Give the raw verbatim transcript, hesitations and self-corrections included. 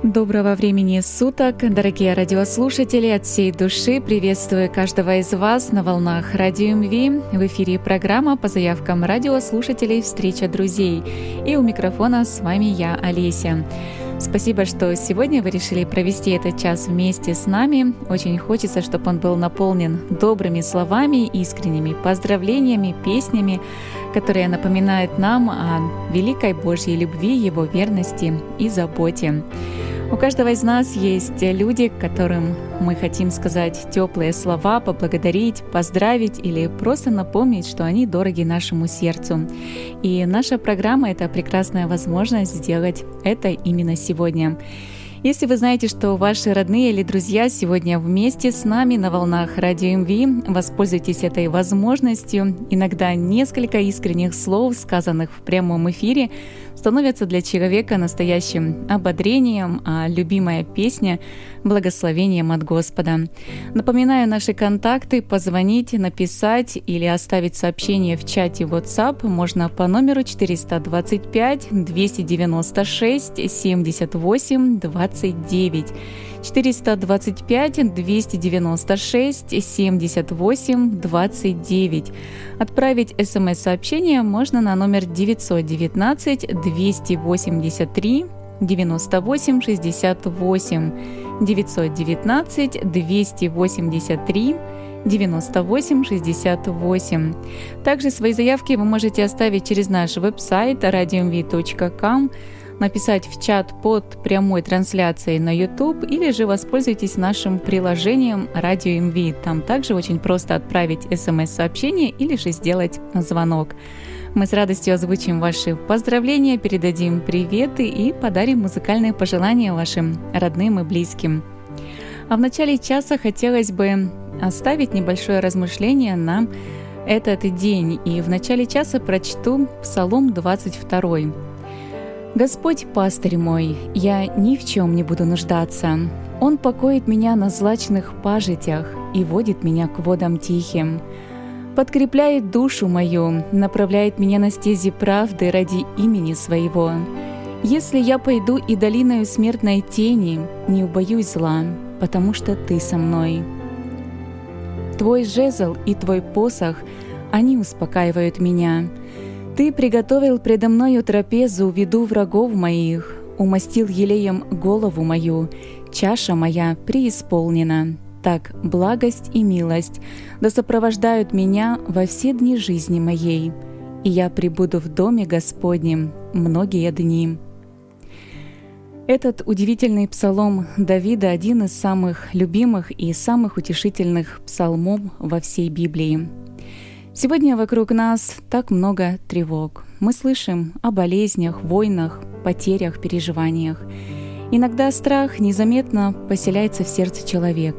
Доброго времени суток, дорогие радиослушатели! От всей души приветствую каждого из вас на волнах Радио МВ. В эфире программа по заявкам радиослушателей «Встреча друзей». И у микрофона с вами я, Олеся. Спасибо, что сегодня вы решили провести этот час вместе с нами. Очень хочется, чтобы он был наполнен добрыми словами, искренними поздравлениями, песнями, которые напоминают нам о великой Божьей любви, Его верности и заботе. У каждого из нас есть люди, которым мы хотим сказать теплые слова, поблагодарить, поздравить или просто напомнить, что они дороги нашему сердцу. И наша программа — это прекрасная возможность сделать это именно сегодня. Если вы знаете, что ваши родные или друзья сегодня вместе с нами на волнах Радио МВ, воспользуйтесь этой возможностью. Иногда несколько искренних слов, сказанных в прямом эфире, становятся для человека настоящим ободрением, а любимая песня — благословением от Господа. Напоминаю наши контакты: позвонить, написать или оставить сообщение в чате WhatsApp можно по номеру четыреста двадцать пять двести девяносто шесть семьдесят восемь двадцать девять. четыреста двадцать пять двести девяносто шесть семьдесят восемь двадцать девять. Отправить смс-сообщение можно на номер девятьсот девятнадцать двести восемьдесят три девяносто восемь шестьдесят восемь. девятьсот девятнадцать двести восемьдесят три девяносто восемь шестьдесят восемь. Также свои заявки вы можете оставить через наш веб-сайт радио эм ви точка ком, написать в чат под прямой трансляцией на YouTube или же воспользуйтесь нашим приложением Радио эм ви. Там также очень просто отправить смс-сообщение или же сделать звонок. Мы с радостью озвучим ваши поздравления, передадим приветы и подарим музыкальные пожелания вашим родным и близким. А в начале часа хотелось бы оставить небольшое размышление на этот день. И в начале часа прочту Псалом двадцать два. «Господь пастырь мой, я ни в чем не буду нуждаться. Он покоит меня на злачных пажитях и водит меня к водам тихим. Подкрепляет душу мою, направляет меня на стези правды ради имени Своего. Если я пойду и долиною смертной тени, не убоюсь зла, потому что Ты со мной. Твой жезл и Твой посох, они успокаивают меня. Ты приготовил предо мною трапезу в виду врагов моих, умастил елеем голову мою, чаша моя преисполнена. Так благость и милость да сопровождают меня во все дни жизни моей, и я пребуду в доме Господнем многие дни». Этот удивительный псалом Давида — один из самых любимых и самых утешительных псалмов во всей Библии. Сегодня вокруг нас так много тревог. Мы слышим о болезнях, войнах, потерях, переживаниях. Иногда страх незаметно поселяется в сердце человека.